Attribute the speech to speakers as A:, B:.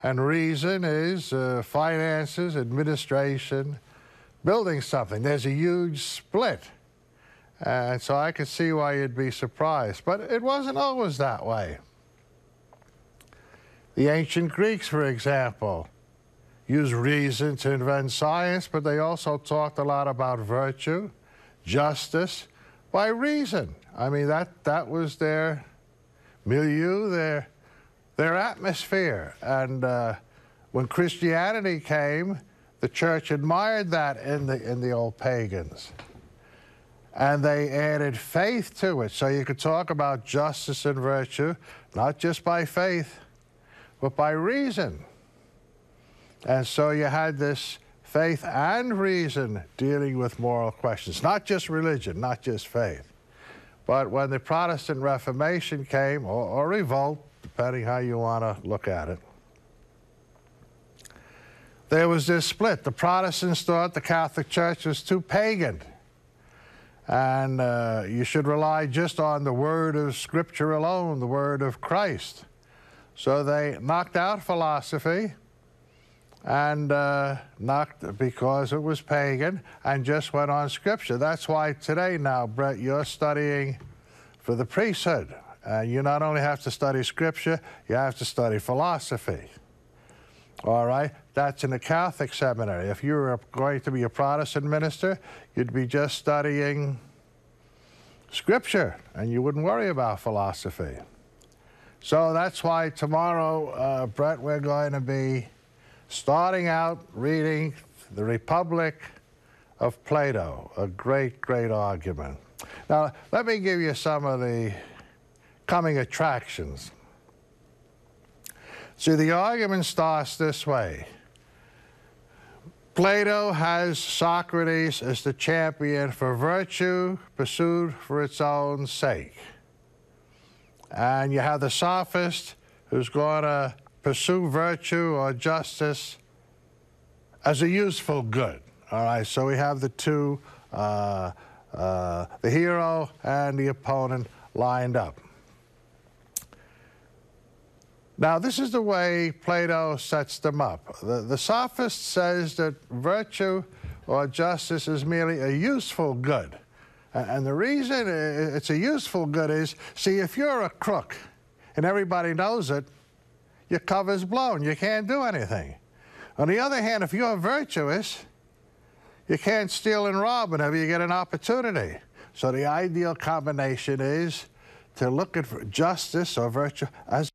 A: And reason is finances, administration, building something. There's a huge split. And so I could see why you'd be surprised. But it wasn't always that way. The ancient Greeks, for example, used reason to invent science, but they also talked a lot about virtue, justice, by reason. I mean, that was their milieu, their atmosphere. And when Christianity came, the church admired that in the old pagans. And they added faith to it. So you could talk about justice and virtue, not just by faith, but by reason. And so you had this faith and reason dealing with moral questions, not just religion, not just faith. But when the Protestant Reformation came, or revolt, depending how you want to look at it, there was this split. The Protestants thought the Catholic Church was too pagan, and you should rely just on the word of Scripture alone, the word of Christ. So they knocked out philosophy, and because it was pagan, and just went on Scripture. That's why today now, Brett, you're studying for the priesthood. You not only have to study Scripture, you have to study philosophy. All right? That's in the Catholic seminary. If you were going to be a Protestant minister, you'd be just studying Scripture, and you wouldn't worry about philosophy. So that's why tomorrow, Brett, we're going to be starting out reading The Republic of Plato, a great, great argument. Now, let me give you some of the coming attractions. See, the argument starts this way. Plato has Socrates as the champion for virtue pursued for its own sake. And you have the sophist who's going to pursue virtue or justice as a useful good. All right, so we have the two, the hero and the opponent lined up. Now, this is the way Plato sets them up. The sophist says that virtue or justice is merely a useful good. And the reason it's a useful good is, see, if you're a crook and everybody knows it, your cover's blown. You can't do anything. On the other hand, if you're virtuous, you can't steal and rob whenever you get an opportunity. So the ideal combination is to look at justice or virtue as